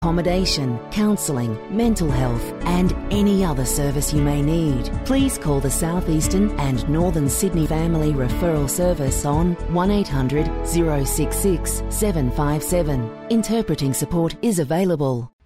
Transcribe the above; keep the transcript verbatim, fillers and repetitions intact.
accommodation, counselling, mental health and any other service you may need. Please call the South Eastern and Northern Sydney Family Referral Service on one eight hundred, zero six six, seven five seven. Interpreting support is available.